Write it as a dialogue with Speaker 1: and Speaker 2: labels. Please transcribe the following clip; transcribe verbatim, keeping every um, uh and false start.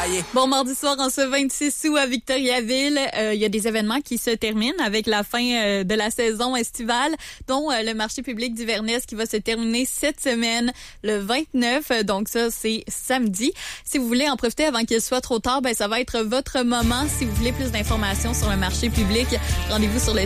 Speaker 1: Bon mardi soir en ce vingt-six août à Victoriaville, il euh, y a des événements qui se terminent avec la fin euh, de la saison estivale, dont euh, le marché public d'Iverness qui va se terminer cette semaine, le vingt-neuf. Donc ça, c'est samedi. Si vous voulez en profiter avant qu'il soit trop tard, ben ça va être votre moment. Si vous voulez plus d'informations sur le marché public, rendez-vous sur le